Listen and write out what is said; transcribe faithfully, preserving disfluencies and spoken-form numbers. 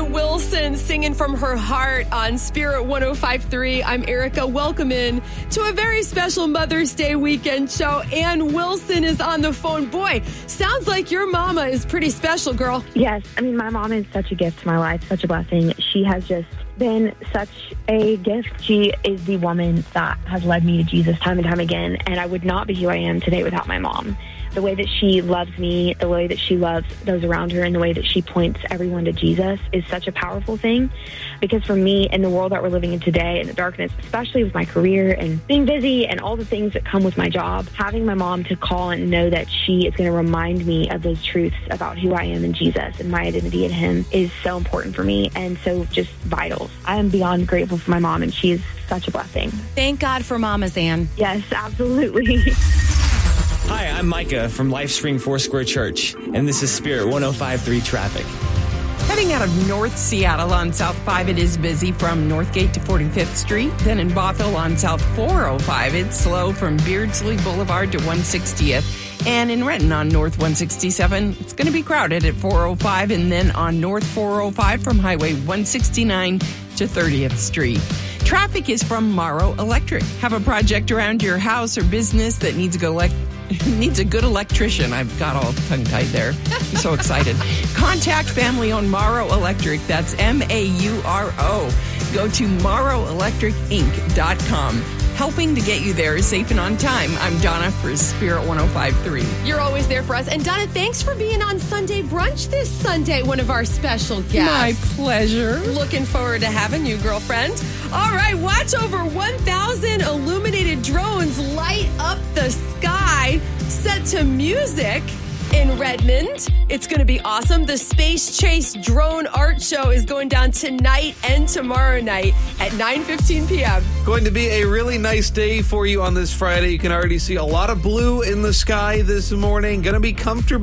Ann Wilson singing from her heart on Spirit one oh five point three. I'm Erica. Welcome in to a very special Mother's Day weekend show. Ann Wilson is on the phone. Boy, sounds like your mama is pretty special, girl. Yes. I mean, my mom is such a gift to my life, such a blessing. She has just been such a gift. She is the woman that has led me to Jesus time and time again, and I would not be who I am today without my mom. The way that she loves me, the way that she loves those around her, and the way that she points everyone to Jesus is such a powerful thing. Because for me, in the world that we're living in today, in the darkness, especially with my career and being busy and all the things that come with my job, having my mom to call and know that she is going to remind me of those truths about who I am in Jesus and my identity in Him is so important for me and so just vital. I am beyond grateful for my mom, and she is such a blessing. Thank God for mamas, Ann. Yes, absolutely. Hi, I'm Micah from LifeSpring Foursquare Church, and this is Spirit one oh five point three Traffic. Heading out of North Seattle on South five, it is busy from Northgate to forty-fifth Street. Then in Bothell on South four oh five, it's slow from Beardsley Boulevard to one sixtieth. And in Renton on North one sixty-seven, it's going to be crowded at four oh five. And then on North four oh five from Highway one sixty-nine to thirtieth Street. Traffic is from Morrow Electric. Have a project around your house or business that needs a go elect- needs a good electrician. I've got all tongue-tied there. I'm so excited. Contact family-owned Morrow Electric. That's M A U R O. Go to morrow electric inc dot com. Helping to get you there safe and on time. I'm Donna for Spirit one oh five point three. You're always there for us. And Donna, thanks for being on Sunday Brunch this Sunday, one of our special guests. My pleasure. Looking forward to having you, girlfriend. All right, watch over one thousand illuminated drones light up the sky, set to music in Redmond. It's going to be awesome. The Space Chase Drone Art Show is going down tonight and tomorrow night at nine fifteen p.m. Going to be a really nice day for you on this Friday. You can already see a lot of blue in the sky this morning. Going to be comfortable.